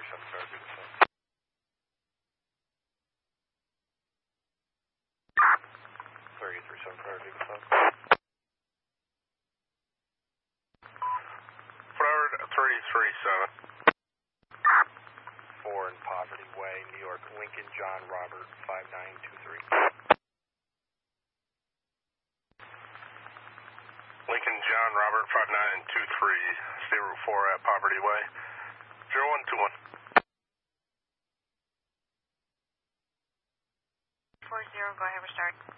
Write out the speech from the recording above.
Tower, do the same. 337 Tower, do the same. Forward 337. 4 in Poverty Way, New York, Lincoln John Robert 5923. Lincoln John Robert 5923. Stay Route 4 at Poverty Way. 0121. 40, go ahead, restart.